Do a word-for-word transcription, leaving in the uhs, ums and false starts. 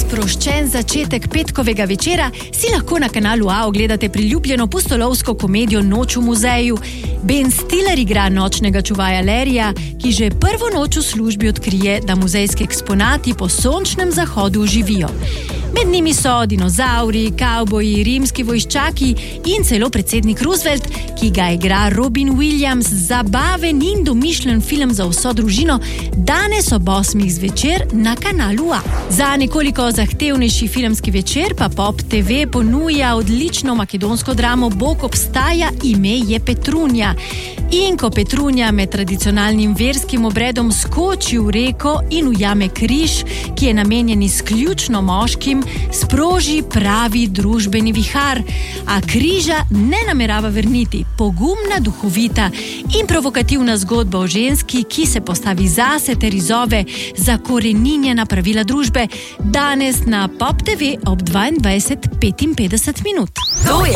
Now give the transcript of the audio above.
sproščen začetek petkovega večera si lahko na kanalu A ogledate priljubljeno pustolovsko komedijo Noč v muzeju. Ben Stiller igra nočnega čuvaja Larryja, ki že prvo noč v službi odkrije, da muzejski eksponati po sončnem zahodu živijo. Med njimi so dinozauri, kavboji, rimski vojščaki in celo predsednik Roosevelt, ki ga igra Robin Williams. Zabaven in domišljen film za vso družino, danes ob osmih zvečer na kanalu A. Za nekoliko zahtevnejši filmski večer pa Pop te ve ponuja odlično makedonsko dramo Bog obstaja, ime je Petrunja. In ko Petrunja med tradicionalnim verskim obredom skoči v reko in ujame križ, ki je namenjen izključno moškim, sproži pravi družbeni vihar, a križa ne namerava vrniti. Pogumna, duhovita in provokativna zgodba o ženski, ki se postavi zase ter izzove zakoreninjena pravila družbe, danes na Pop te ve ob dvaindvajset petinpetdeset minut. To je